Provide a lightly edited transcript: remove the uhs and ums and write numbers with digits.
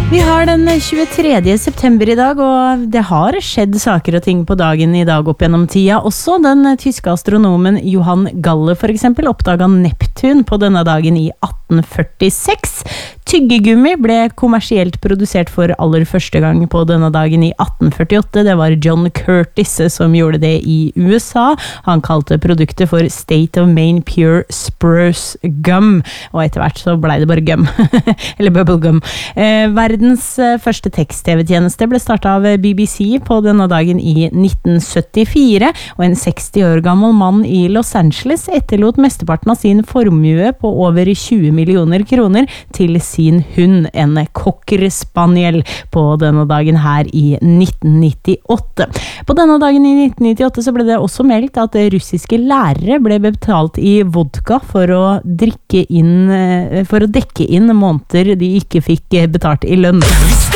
Vi har den 23. september I dag, og det har skjedd saker og ting på dagen I dag opp gjennom tida. Også den tyske astronomen Johann Galle for eksempel oppdaget Neptun på denne dagen I 1846. Tyggegummi ble kommersielt produsert for aller første gang på denne dagen I 1848. Det var John Curtis som gjorde det I USA. Han kalte produktet for State of Maine Pure Spruce Gum, og etter hvert så ble det bare gum, eller bubble gum. Verdens første tekst-TV-tjeneste ble startet av BBC på denne dagen I 1974, og en 60 år gammel mann I Los Angeles etterlot mesteparten av sin formue på over 20 millioner kroner til sin hund, en Cocker Spaniel, på denne dagen her I 1998. På denne dagen I 1998 så ble det også meldt at russiske lærere ble betalt I vodka for å dekke inn måneder de ikke fikk betalt I lønn.